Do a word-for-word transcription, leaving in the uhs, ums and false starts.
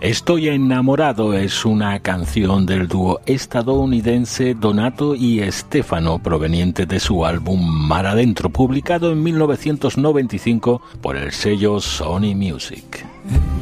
Estoy enamorado es una canción del dúo estadounidense Donato y Stefano, proveniente de su álbum Mar Adentro, publicado en mil novecientos noventa y cinco por el sello Sony Music.